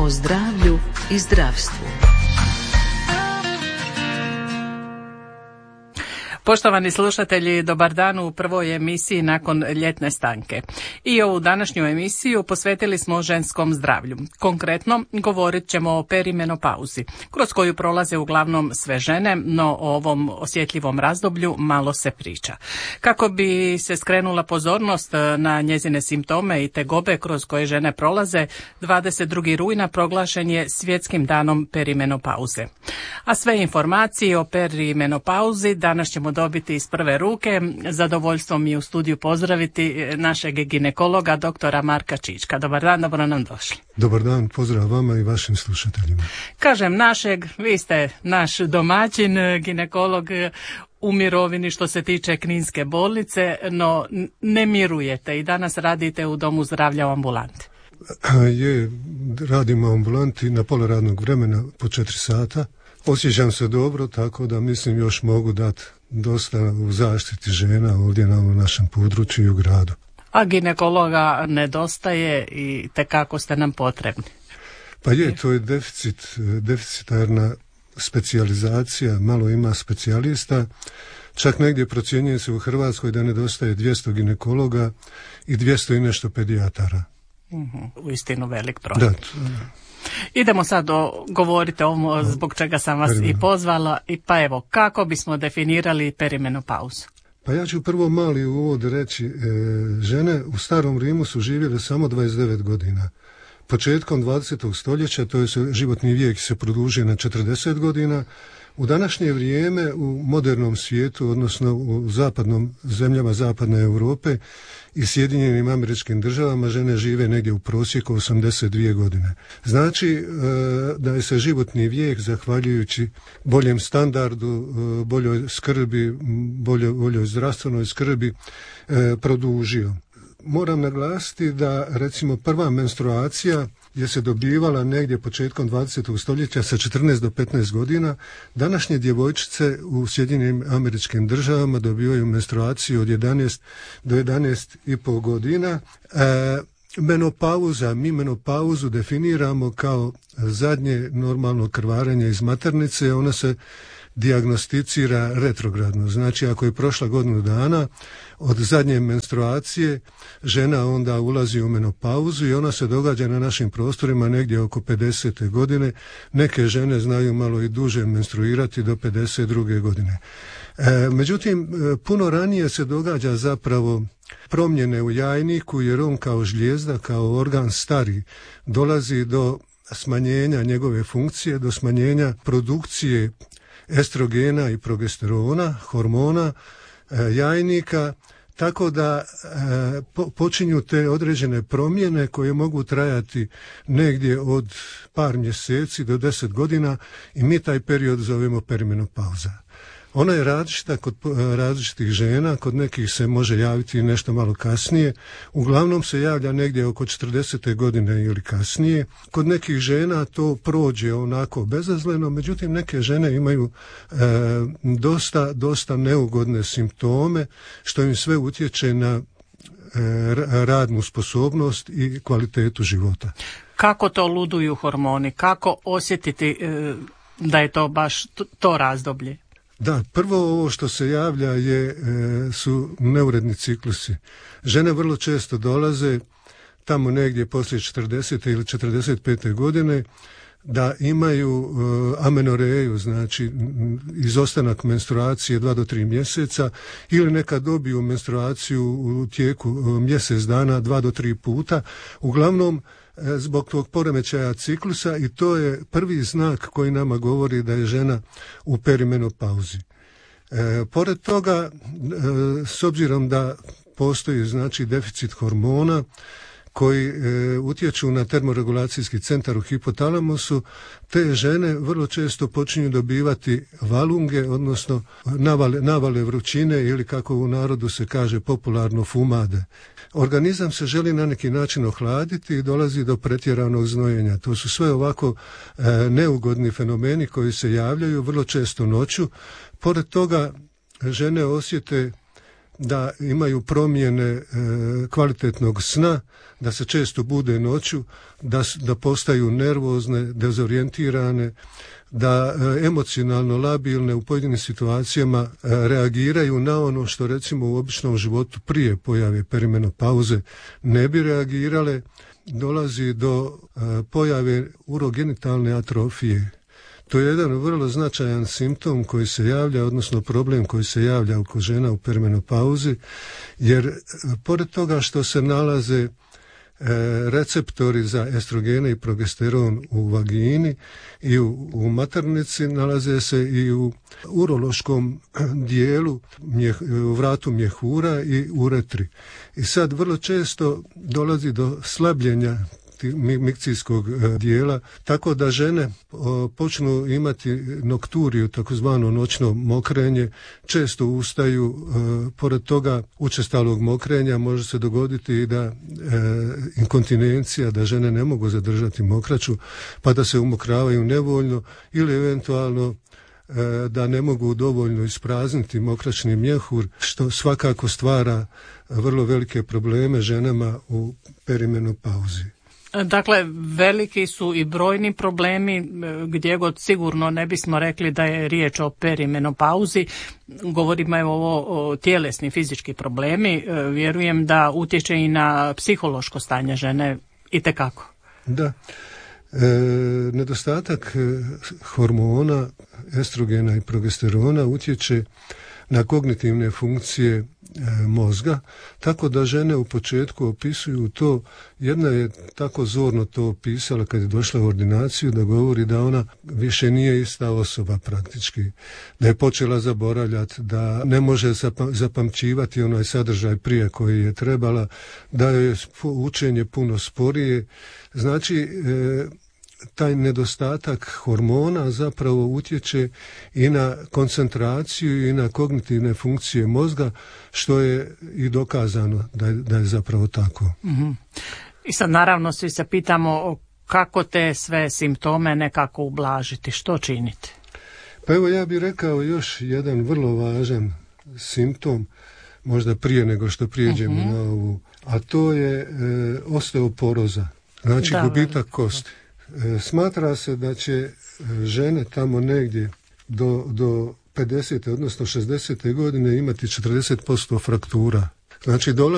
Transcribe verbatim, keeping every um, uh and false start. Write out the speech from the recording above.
o zdravlju i zdravstvu. Poštovani slušatelji, dobar dan u prvoj emisiji nakon ljetne stanke. I ovu današnju emisiju posvetili smo ženskom zdravlju. Konkretno, govorit ćemo o perimenopauzi, kroz koju prolaze uglavnom sve žene, no o ovom osjetljivom razdoblju malo se priča. Kako bi se skrenula pozornost na njezine simptome i tegobe kroz koje žene prolaze, dvadeset drugog rujna proglašen je Svjetskim danom perimenopauze. A sve informacije o perimenopauzi danas ćemo dobiti iz prve ruke. Zadovoljstvo mi je u studiju pozdraviti našeg ginekologa, doktora Marka Čička. Dobar dan, dobro nam došli. Dobar dan, pozdrav vama i vašim slušateljima. Kažem našeg, vi ste naš domaćin, ginekolog u mirovini što se tiče Kninske bolnice, no ne mirujete i danas radite u Domu zdravlja u ambulanti. Je, radimo u ambulanti na pola radnog vremena po četiri sata. Osjećam se dobro, tako da mislim još mogu dati dosta u zaštiti žena ovdje na ovom našem području i u gradu. A ginekologa nedostaje i tekako ste nam potrebni. Pa je, to je deficit, deficitarna specijalizacija, malo ima specijalista. Čak negdje procjenjuje se u Hrvatskoj da nedostaje dvjesto ginekologa i dvjesto i nešto pedijatara. Uh-huh. Uistinu velik broj. Da. Idemo sad o, govorite o ovom zbog čega sam vas i pozvala. I pa evo, kako bismo definirali perimenopauzu? Pa ja ću prvo mali uvod reći. E, žene u starom Rimu su živjele samo dvadeset devet godina. Početkom dvadesetog stoljeća, to je životni vijek se produžio na četrdeset godina. U današnje vrijeme u modernom svijetu, odnosno u zapadnom zemljama zapadne Europe i Sjedinjenim Američkim Državama, žene žive negdje u prosjeku osamdeset dvije godine. Znači da je se životni vijek, zahvaljujući boljem standardu, boljoj skrbi, boljoj, boljoj zdravstvenoj skrbi, produžio. Moram naglasiti da recimo prva menstruacija je se dobivala negdje početkom dvadesetog stoljeća sa četrnaest do petnaest godina. Današnje djevojčice u Sjedinjenim Američkim Državama dobivaju menstruaciju od jedanaest do jedanaest i pol godina. E, menopauza, mi menopauzu definiramo kao zadnje normalno krvarenje iz maternice. Ona se dijagnosticira retrogradno. Znači, ako je prošla godinu dana od zadnje menstruacije, žena onda ulazi u menopauzu i ona se događa na našim prostorima negdje oko pedesete godine. Neke žene znaju malo i duže menstruirati do pedeset druge godine. E, međutim, puno ranije se događa zapravo promjene u jajniku, jer on kao žlijezda, kao organ stari, dolazi do smanjenja njegove funkcije, do smanjenja produkcije estrogena i progesterona, hormona, e, jajnika, tako da e, po, počinju te određene promjene koje mogu trajati negdje od par mjeseci do deset godina i mi taj period zovemo perimenopauza. Ona je različita kod različitih žena, kod nekih se može javiti nešto malo kasnije, uglavnom se javlja negdje oko četrdesete godine ili kasnije. Kod nekih žena to prođe onako bezazleno, međutim neke žene imaju e, dosta, dosta neugodne simptome, što im sve utječe na e, radnu sposobnost i kvalitetu života. Kako to luduju hormoni? Kako osjetiti e, da je to baš to, to razdoblje? Da, prvo ovo što se javlja je, e, su neuredni ciklusi. Žene vrlo često dolaze tamo negdje poslije četrdesete ili četrdeset pete godine da imaju e, amenoreju, znači izostanak menstruacije dva do tri mjeseca, ili neka dobiju menstruaciju u tijeku e, mjesec dana dva do tri puta. Uglavnom zbog tog poremećaja ciklusa, i to je prvi znak koji nama govori da je žena u perimenopauzi. E, pored toga, e, s obzirom da postoji znači deficit hormona koji e, utječu na termoregulacijski centar u hipotalamusu, te žene vrlo često počinju dobivati valunge, odnosno navale, navale vrućine ili kako u narodu se kaže popularno fumade. Organizam se želi na neki način ohladiti i dolazi do pretjeranog znojenja. To su sve ovako e, neugodni fenomeni koji se javljaju vrlo često noću. Pored toga žene osjete da imaju promjene e, kvalitetnog sna, da se često bude noću, da, da postaju nervozne, dezorijentirane, da e, emocionalno labilne u pojedinim situacijama e, reagiraju na ono što recimo u običnom životu prije pojave perimenopauze ne bi reagirale. Dolazi do e, pojave urogenitalne atrofije. To je jedan vrlo značajan simptom koji se javlja, odnosno problem koji se javlja oko žena u perimenopauzi, jer pored toga što se nalaze e, receptori za estrogene i progesteron u vagini i u, u maternici, nalaze se i u urološkom dijelu, mjeh, u vratu mjehura i uretri. I sad vrlo često dolazi do slabljenja mikcijskog dijela, tako da žene počnu imati nokturiju, takozvano noćno mokrenje, često ustaju, pored toga učestalog mokrenja može se dogoditi i da e, inkontinencija, da žene ne mogu zadržati mokraću, pa da se umokravaju nevoljno ili eventualno e, da ne mogu dovoljno isprazniti mokraćni mjehur, što svakako stvara vrlo velike probleme ženama u perimenopauzi. Dakle, veliki su i brojni problemi, gdje god sigurno ne bismo rekli da je riječ o perimenopauzi. Govorimo evo ovo o tjelesni fizički problemi. Vjerujem da utječe i na psihološko stanje žene itekako. Da. E, nedostatak hormona, estrogena i progesterona utječe na kognitivne funkcije mozga, tako da žene u početku opisuju to. Jedna je tako zorno to opisala kad je došla u ordinaciju, da govori da ona više nije ista osoba praktički, da je počela zaboravljati, da ne može zapamćivati onaj sadržaj prije koji je trebala, da je učenje puno sporije. Znači, e, taj nedostatak hormona zapravo utječe i na koncentraciju i na kognitivne funkcije mozga, što je i dokazano da je, da je zapravo tako. Mm-hmm. I sad naravno svi se pitamo kako te sve simptome nekako ublažiti, što činiti? Pa evo ja bih rekao još jedan vrlo važan simptom, možda prije nego što prijeđemo mm-hmm. na ovu, a to je e, osteoporoza, znači da, gubitak kosti. Smatra se da će žene tamo negdje do, do pedesete odnosno šezdesete godine imati četrdeset posto fraktura. Znači dolazi